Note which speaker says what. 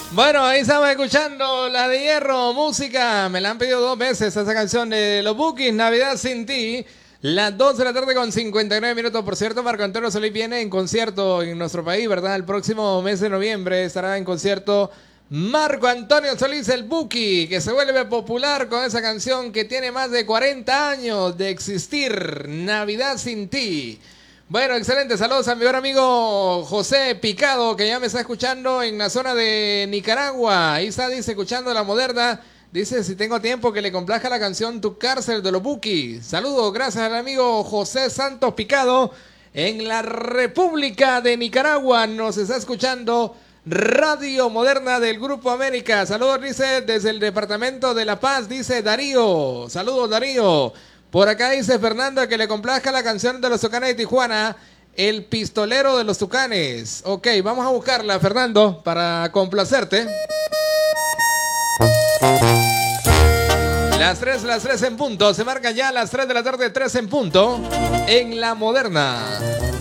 Speaker 1: Bueno, ahí estamos escuchando la de Hierro, música. Me la han pedido 2 veces esa canción de los Bukis, Navidad sin ti. Las 2 de la tarde con 59 minutos. Por cierto, Marco Antonio Solís viene en concierto en nuestro país, ¿verdad? El próximo mes de noviembre estará en concierto Marco Antonio Solís, el Buki, que se vuelve popular con esa canción que tiene más de 40 años de existir, Navidad sin ti. Bueno, excelente. Saludos a mi buen amigo José Picado, que ya me está escuchando en la zona de Nicaragua. Ahí está, dice, escuchando La Moderna. Dice, si tengo tiempo, que le complazca la canción Tu Cárcel de los Buki. Saludos, gracias al amigo José Santos Picado. En la República de Nicaragua nos está escuchando Radio Moderna del Grupo América. Saludos, dice, desde el departamento de La Paz, dice Darío. Saludos, Darío. Por acá dice Fernando que le complazca la canción de los Tucanes de Tijuana, El Pistolero de los Tucanes. Ok, vamos a buscarla, Fernando, para complacerte. Las 3 en punto. Se marcan ya las 3 de la tarde, 3 en punto, en La Moderna.